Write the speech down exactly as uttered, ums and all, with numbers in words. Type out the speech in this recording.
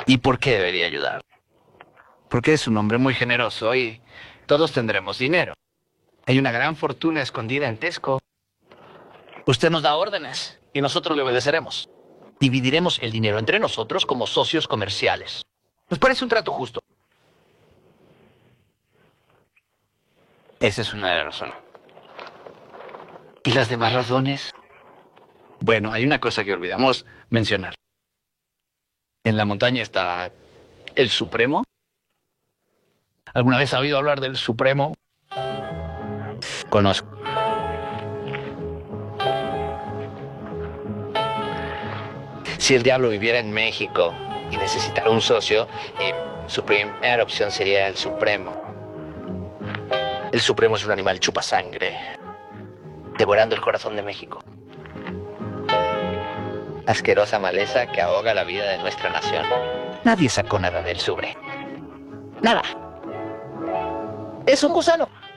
¿Y por qué debería ayudar? Porque es un hombre muy generoso y todos tendremos dinero. Hay una gran fortuna escondida en Tesco. Usted nos da órdenes y nosotros le obedeceremos. Dividiremos el dinero entre nosotros como socios comerciales. ¿Nos parece un trato justo? Esa es una razón. ¿Y las demás razones? Bueno, hay una cosa que olvidamos mencionar. En la montaña está el Supremo. ¿Alguna vez ha oído hablar del Supremo? Conozco. Si el diablo viviera en México y necesitara un socio, eh, su primera opción sería el Supremo. El Supremo es un animal chupasangre, devorando el corazón de México. Asquerosa maleza que ahoga la vida de nuestra nación. Nadie sacó nada del Subre. Nada. Es un gusano.